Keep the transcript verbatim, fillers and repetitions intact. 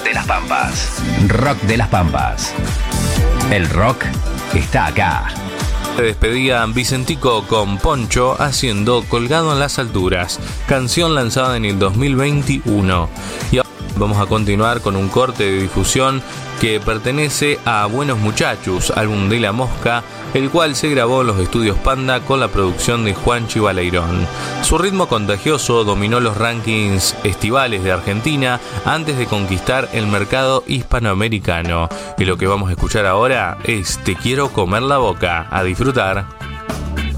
de las Pampas. Rock de las Pampas. El rock está acá. Se despedía Vicentico con Poncho haciendo Colgado en las Alturas, canción lanzada en el dos mil veintiuno. Y ahora vamos a continuar con un corte de difusión que pertenece a Buenos Muchachos, álbum de La Mosca, el cual se grabó en los estudios Panda con la producción de Juanchi Baleirón. Su ritmo contagioso dominó los rankings estivales de Argentina antes de conquistar el mercado hispanoamericano. Y lo que vamos a escuchar ahora es Te quiero comer la boca. A disfrutar.